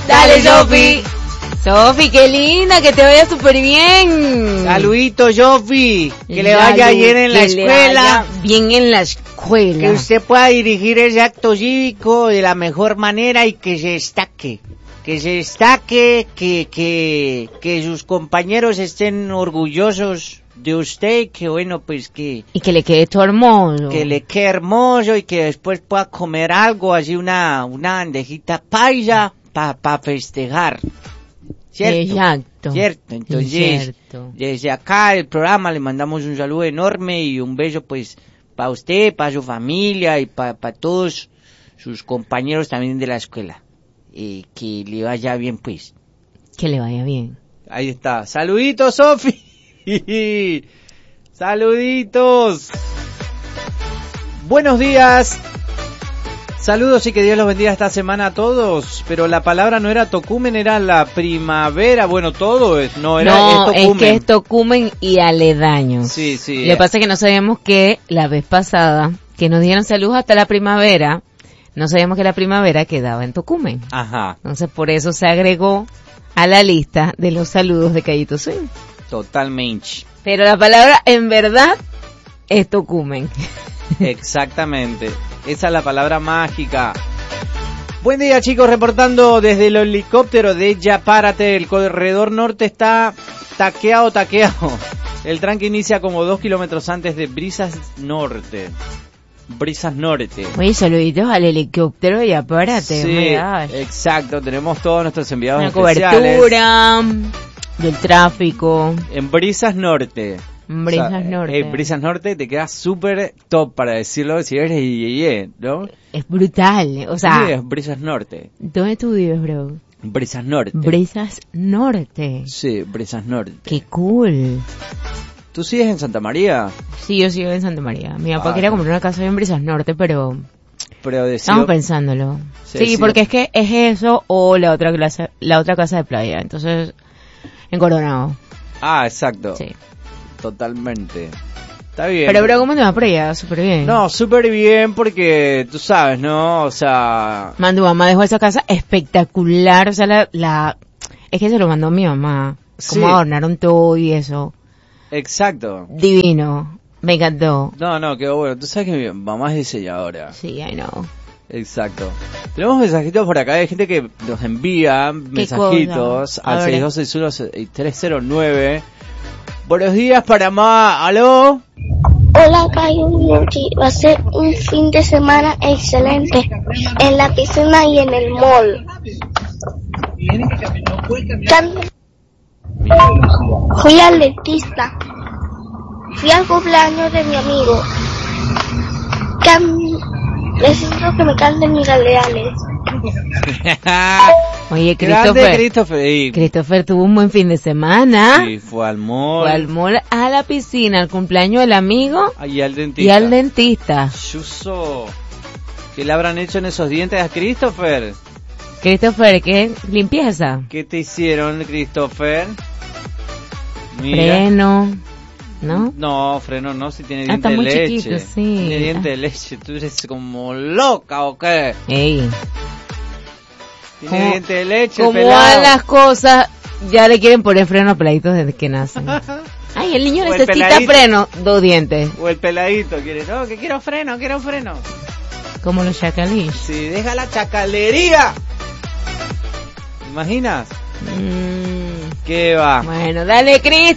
Dale, Sofi. Sofi, qué linda, que te vaya súper bien. Saludito, Sofi. Que le vaya bien en la escuela. Bien en la escuela. Que usted pueda dirigir ese acto cívico de la mejor manera y que se destaque. Que se destaque, que sus compañeros estén orgullosos de usted, que bueno, pues que... Y que le quede todo hermoso. Que le quede hermoso y que después pueda comer algo, así una bandejita paisa para festejar. ¿Cierto? Exacto. ¿Cierto? Entonces, desde acá el programa le mandamos un saludo enorme y un beso pues para usted, para su familia y para todos sus compañeros también de la escuela. Que le vaya bien pues. Que le vaya bien. Ahí está. Saluditos, Sofi. Saluditos. Buenos días. Saludos y que Dios los bendiga esta semana a todos. Pero la palabra no era Tocumen, era la primavera. Bueno, todo es, no era no, es Tocumen. Es que es Tocumen y aledaños. Sí, sí. Lo que pasa es que no sabíamos que la vez pasada, que nos dieron saludos hasta la primavera, no sabíamos que la primavera quedaba en Tocumen. Ajá. Entonces por eso se agregó a la lista de los saludos de Callito Swing. Totalmente. Pero la palabra en verdad es Tocumen. Exactamente. Esa es la palabra mágica. Buen día, chicos, reportando desde el helicóptero de Yapárate. El corredor norte está taqueado. El tranque inicia como 2 kilómetros antes de Brisas Norte. Oye, saluditos al helicóptero de Yapárate. Sí, exacto. Tenemos todos nuestros enviados especiales. Cobertura del tráfico. En Brisas Norte. Brisas Norte te queda súper top para decirlo si eres yeye, ¿no? Es brutal, o sea... Sí, es Brisas Norte. ¿Dónde tú vives, bro? Brisas Norte. Brisas Norte. Sí, Brisas Norte. Qué cool. ¿Tú sigues en Santa María? Sí, yo sigo en Santa María. Mi papá quería comprar una casa en Brisas Norte, pero estamos pensándolo. Sí, porque es que es eso o la otra casa de playa. Entonces, en Coronado. Ah, exacto. Sí. Totalmente. Está bien. Pero ¿cómo te va por allá? Súper bien. No, súper bien porque tú sabes, ¿no? O sea... Tu mamá dejó esa casa espectacular. O sea, es que se lo mandó mi mamá. Como adornaron todo y eso. Exacto. Divino. Me encantó. No, quedó bueno. Tú sabes que mi mamá es diseñadora. Sí, I know. Exacto. Tenemos mensajitos por acá. Hay gente que nos envía mensajitos al 6261-309. Buenos días, Panamá. ¿Aló? Hola, Kayuchi. Va a ser un fin de semana excelente en la piscina y en el mall. Fui al dentista. Fui al cumpleaños de mi amigo. Necesito que me canten mis aleales. Oye, Christopher tuvo un buen fin de semana. Sí, fue al mall, a la piscina, al cumpleaños del amigo y al dentista. Chuso. ¿Qué le habrán hecho en esos dientes a Christopher? Christopher, ¿qué? ¿Limpieza? ¿Qué te hicieron, Christopher? Mira. Freno, ¿no? No, freno no, si tiene diente de leche. Chiquito, sí. Tiene diente de leche, ¿tú eres como loca o qué? Ey. Tiene diente de leche, como van las cosas, ya le quieren poner freno a peladitos desde que nacen. Ay, el niño necesita freno, 2 dientes. O el peladito quiere, no, que quiero freno. Como los chacalís. Sí, deja la chacalería. ¿Te imaginas? ¿Qué va? Bueno, dale, Cristo.